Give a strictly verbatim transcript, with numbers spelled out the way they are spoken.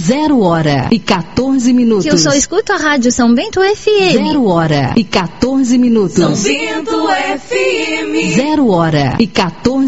Zero hora e quatorze minutos. Que eu só escuto a rádio São Bento F M. Zero hora e quatorze minutos. São Bento F M. Zero hora e quatorze